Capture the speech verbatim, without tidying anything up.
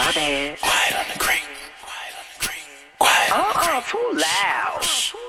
My bad. Quiet on the creek. Quiet on the creek. Quiet on the creek. Uh-uh, too loud.